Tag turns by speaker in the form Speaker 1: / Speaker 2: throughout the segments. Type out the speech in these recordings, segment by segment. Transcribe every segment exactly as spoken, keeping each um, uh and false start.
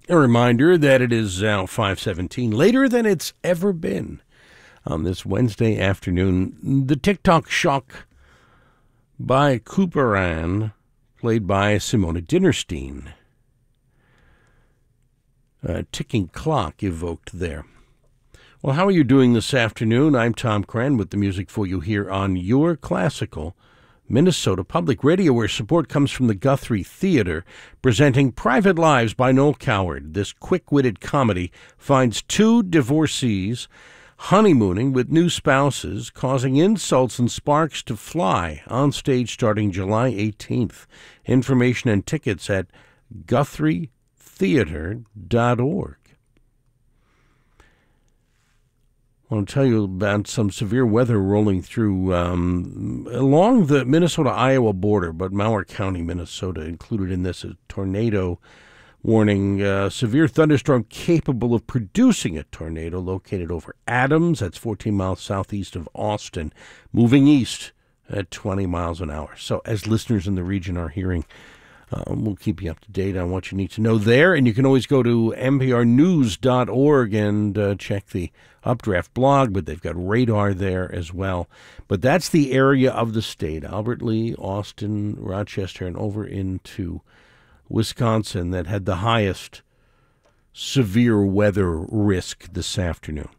Speaker 1: A reminder that it is now five seventeen, later than it's ever been on this Wednesday afternoon. The TikTok Shock by Couperin, played by Simona Dinnerstein. A ticking clock evoked there. Well, how are you doing this afternoon? I'm Tom Cran with the music for you here on Your Classical Minnesota Public Radio, where support comes from the Guthrie Theater, presenting Private Lives by Noel Coward. This quick-witted comedy finds two divorcees honeymooning with new spouses, causing insults and sparks to fly on stage starting July eighteenth. Information and tickets at guthrie theater dot org. I want to tell you about some severe weather rolling through um, along the Minnesota-Iowa border, but Mower County, Minnesota, included in this, a tornado warning. Uh, severe thunderstorm capable of producing a tornado located over Adams. That's fourteen miles southeast of Austin, moving east at twenty miles an hour. So as listeners in the region are hearing, Uh, we'll keep you up to date on what you need to know there. And you can always go to n p r news dot org and uh, check the Updraft blog, but they've got radar there as well. But that's the area of the state, Albert Lee, Austin, Rochester, and over into Wisconsin, that had the highest severe weather risk this afternoon.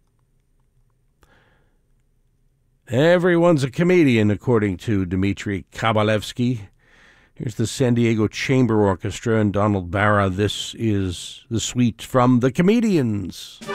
Speaker 1: Everyone's a comedian, according to Dmitry Kabalevsky. Here's the San Diego Chamber Orchestra and Donald Barra. This is the suite from The Comedians.